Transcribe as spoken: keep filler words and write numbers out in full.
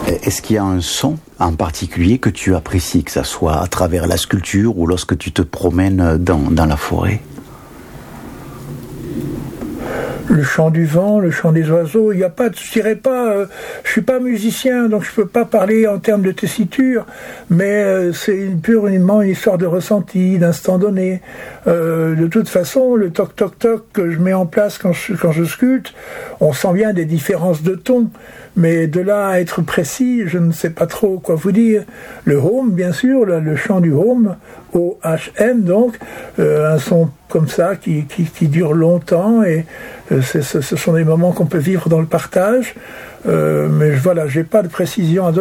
Est-ce qu'il y a un son en particulier que tu apprécies, que ça soit à travers la sculpture ou lorsque tu te promènes dans, dans la forêt? Le chant du vent, le chant des oiseaux, il n'y a pas, je dirais pas, euh, je suis pas musicien, donc je peux pas parler en termes de tessiture, mais euh, c'est une, purement une histoire de ressenti, d'instant donné. Euh, de toute façon, le toc toc toc que je mets en place quand je, quand je sculpte, on sent bien des différences de ton, mais de là à être précis, je ne sais pas trop quoi vous dire. Le home, bien sûr, le, le chant du home, O H M donc, euh, un son comme ça qui, qui, qui dure longtemps et euh, c'est, ce sont des moments qu'on peut vivre dans le partage, euh, mais voilà, j'ai pas de précision à donner.